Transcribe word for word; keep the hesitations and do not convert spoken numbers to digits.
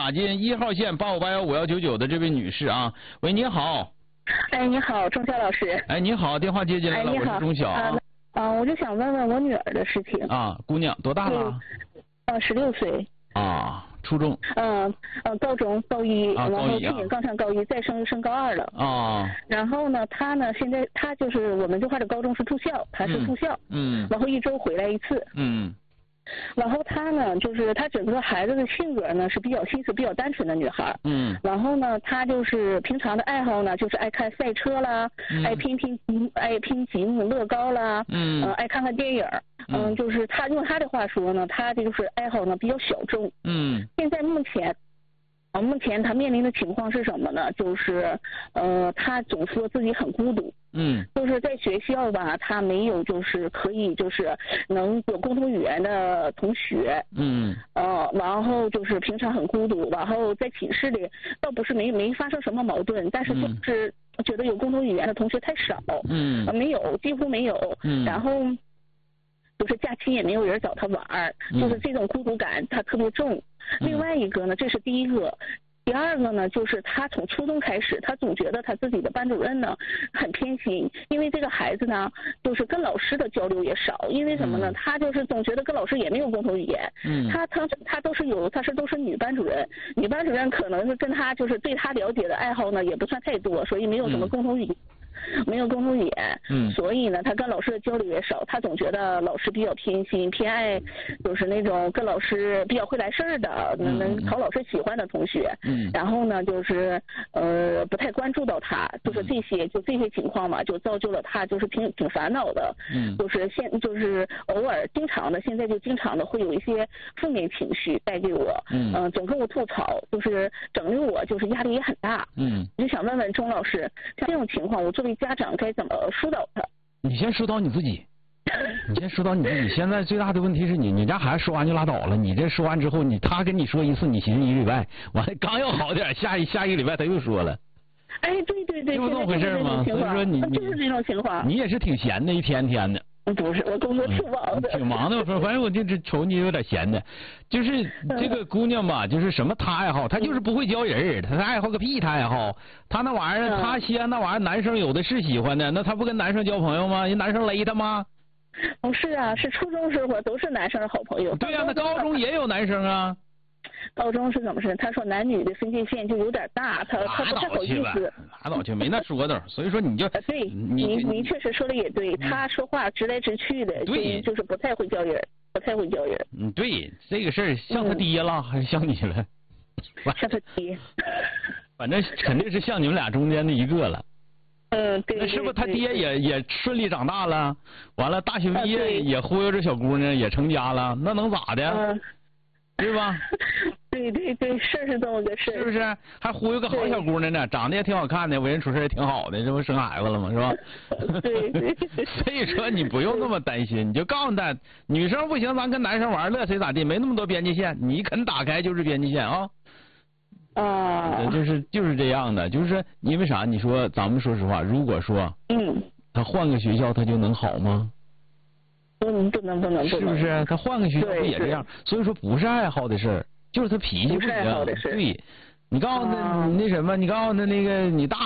打进一号线八五八幺五幺九九的这位女士啊，喂，你好。 哎，你好，钟晓老师。 哎，你好，电话接进来了， 哎、 我是钟晓啊。 啊，我就想问问我女儿的事情。 啊，姑娘多大了？ 呃，十六岁。 啊，初中。 嗯呃，高中高一， 啊、 然后去年刚上高一，再升升高二了。 啊。 然后呢，她呢，现在她就是我们这块的高中是住校，她是住校。 嗯。 然后一周回来一次。 嗯。 然后她呢，就是她整个孩子的性格呢是比较心思比较单纯的女孩。 嗯。 然后呢，她就是平常的爱好呢，就是爱看赛车啦， 嗯、 爱拼拼爱拼积木、乐高啦， 嗯、 呃，爱看看电影。嗯，就是她用她的话说呢，她这就是爱好呢比较小众。 嗯。 现在目前。呃，目前他面临的情况是什么呢？就是，呃，他总说自己很孤独。 嗯。 就是在学校吧，他没有就是可以就是能有共同语言的同学。 嗯。 呃，然后就是平常很孤独，然后在寝室里倒不是没没发生什么矛盾，但是就是觉得有共同语言的同学太少。 嗯。 呃，没有，几乎没有。 嗯。 然后。就是假期也没有人找他玩儿， 嗯、 就是这种孤独感他特别重。 嗯、 另外一个呢，这是第一个。第二个呢，就是他从初中开始，他总觉得他自己的班主任呢很偏心，因为这个孩子呢，就是跟老师的交流也少，因为什么呢？ 嗯、 他就是总觉得跟老师也没有共同语言。 嗯。 他他他都是有，他是都是女班主任，女班主任可能是跟他就是对他了解的爱好呢也不算太多，所以没有什么共同语言。嗯没有共同语言， 嗯， 所以呢，他跟老师的交流也少，他总觉得老师比较偏心，偏爱就是那种跟老师比较会来事儿的，能能讨老师喜欢的同学， 嗯， 然后呢，就是呃不太关注到他，就是这些就这些情况嘛，就造就了他就是挺挺烦恼的， 嗯， 就是现就是偶尔经常的，现在就经常的会有一些负面情绪带给我， 嗯， 呃、总跟我吐槽，就是整的我就是压力也很大， 嗯， 我就想问问钟老师，像这种情况，我作为家长该怎么疏导他？ 你先疏导你自己，你先疏导你自己。现在最大的问题是你，你家孩子说完就拉倒了。你这说完之后，你他跟你说一次，你寻思一个礼拜，完了刚要好点，下一下一个礼拜他又说了。 哎，对对对， 就是这么回事吗？所以说你就是这种情况。 你也是挺闲的，一天天的。 不是，我工作挺忙的。 嗯、挺忙的，反正我就是瞅你有点闲的。就是这个姑娘吧，就是什么她爱好，她就是不会教人，她爱好个屁，她爱好，她那玩意儿，她西安那玩意儿，男生有的是喜欢的，那她不跟男生交朋友吗？人男生勒她吗？ 不是啊，是初中时候都是男生的好朋友。 对呀、啊，那高中也有男生啊。 高中是怎么事？他说男女的分界线就有点大，他他不太好意思。 拉倒去，没那说头。所以说你就对，你你确实说的也对，他说话直来直去的， 对， 就是不太会教人，不太会教人。 嗯，对，这个事儿像他爹了、嗯、还是像你了？ 像他爹。 反正肯定是像你们俩中间的一个了。 嗯，对。 那是不是他爹也也顺利长大了？完了，大学毕业也忽悠着小姑娘也成家了，那能咋的？ 嗯。 对吧？ 对对对，是是这么个事。 是不是？还忽悠个好小姑娘呢，长得也挺好看的，为人处事也挺好的，这不生孩子了吗？是吧？ 对对。 所以说你不用那么担心，你就告诉他，女生不行，咱跟男生玩乐谁咋地，没那么多边界线，你肯打开就是边界线啊。 啊。 就是就是这样的，就是因为啥？你说咱们说实话，如果说嗯， 他换个学校，他就能好吗？ 不能不能不能， 是不是？他换个学校不也这样？所以说不是爱好的事儿，就是他脾气不一样。对，你告诉他、啊、那什么，你告诉他那个你大。